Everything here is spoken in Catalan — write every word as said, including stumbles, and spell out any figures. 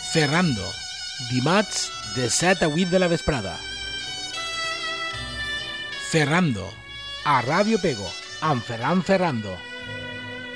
Ferrando, dimarts de set a vuit de la vesprada. Ferrando, a Ràdio Pego, amb Ferran Ferrando.